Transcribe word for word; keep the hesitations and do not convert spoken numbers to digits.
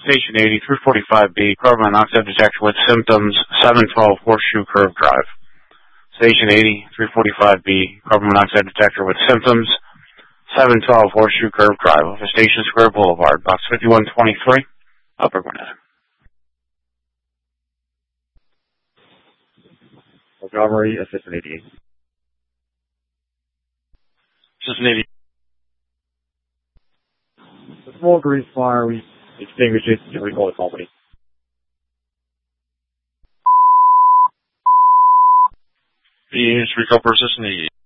Station eighty, three forty-five B, carbon monoxide detector with symptoms, seven twelve Horseshoe Curve Drive. Station eighty, three forty-five B, carbon monoxide detector with symptoms, seven twelve Horseshoe Curve Drive, off of Station Square Boulevard, box fifty-one twenty-three, Upper Gwinnett. Montgomery, Assistant eighty-eight. Assistant eighty-eight. The small green fire, we extinguish it and recall the company. The units recall for Assistant eighty-eight.